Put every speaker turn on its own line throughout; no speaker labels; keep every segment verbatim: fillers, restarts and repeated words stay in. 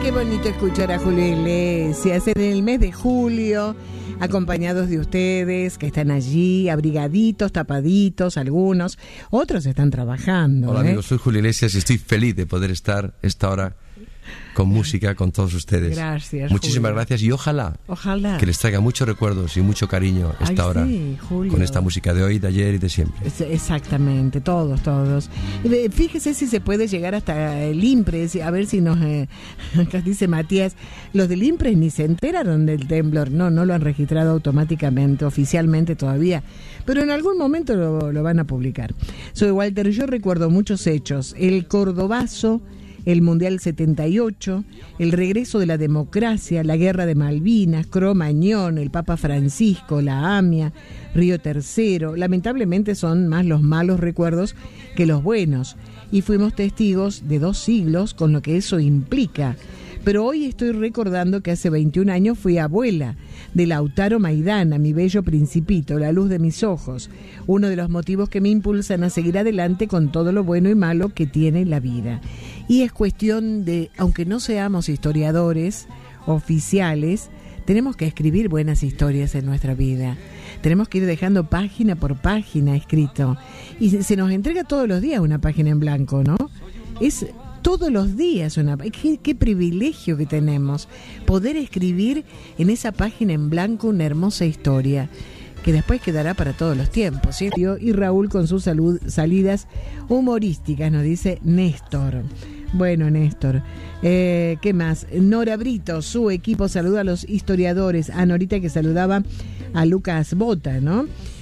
qué bonito escuchar a Julio Iglesias en el mes de julio, acompañados de ustedes que están allí, abrigaditos, tapaditos, algunos, otros están trabajando.
Hola
¿eh?
amigos, soy Julio Iglesias y estoy feliz de poder estar esta hora con música, con todos ustedes.
Gracias,
Muchísimas
Julio.
gracias y ojalá,
Ojalá.
que les traiga muchos recuerdos y mucho cariño esta
Ay,
hora
sí, Julio.
con esta música de hoy, de ayer y de siempre.
Exactamente, todos, todos. Fíjese si se puede llegar hasta el IMPRES, a ver si nos... Eh, acá dice Matías, los del IMPRES ni se enteraron del temblor, no, no lo han registrado automáticamente, oficialmente todavía, pero en algún momento lo, lo van a publicar. Soy Walter, yo recuerdo muchos hechos, el Cordobazo, el Mundial setenta y ocho, el regreso de la democracia, la guerra de Malvinas, Cromañón, el Papa Francisco, la AMIA, Río Tercero. Lamentablemente son más los malos recuerdos que los buenos, y fuimos testigos de dos siglos con lo que eso implica. Pero hoy estoy recordando que hace veintiún años fui abuela de Lautaro Maidana, mi bello principito, la luz de mis ojos, uno de los motivos que me impulsan a seguir adelante con todo lo bueno y malo que tiene la vida. Y es cuestión de, aunque no seamos historiadores oficiales, tenemos que escribir buenas historias en nuestra vida. Tenemos que ir dejando página por página escrito. Y se nos entrega todos los días una página en blanco, ¿no? Es... Todos los días, una, qué, qué privilegio que tenemos, poder escribir en esa página en blanco una hermosa historia que después quedará para todos los tiempos, ¿sí? Y Raúl con sus salud, salidas humorísticas, nos dice Néstor. Bueno, Néstor, eh, ¿qué más? Nora Brito, su equipo saluda a los historiadores. A Norita, que saludaba a Lucas Bota, ¿no?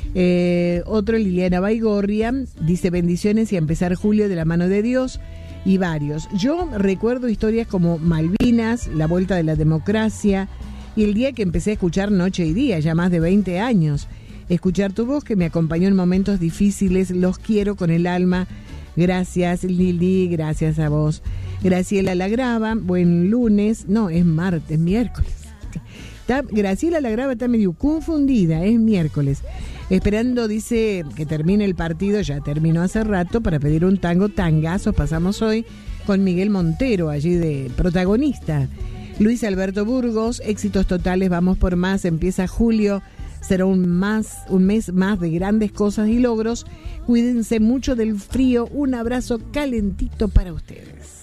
Eh, otro, Liliana Baigorria, dice bendiciones y a empezar julio de la mano de Dios. Y varios. Yo recuerdo historias como Malvinas, la vuelta de la democracia y el día que empecé a escuchar Noche y Día, ya más de veinte años. Escuchar tu voz que me acompañó en momentos difíciles, los quiero con el alma. Gracias Lili, gracias a vos. Graciela Lagrava, buen lunes. No, es martes, miércoles. Está, Graciela Lagrava está medio confundida, es miércoles. Esperando, dice, que termine el partido, ya terminó hace rato, para pedir un tango. Tangazos pasamos hoy con Miguel Montero, allí de protagonista. Luis Alberto Burgos, éxitos totales, vamos por más, empieza julio, será un, más, un mes más de grandes cosas y logros. Cuídense mucho del frío, un abrazo calentito para ustedes.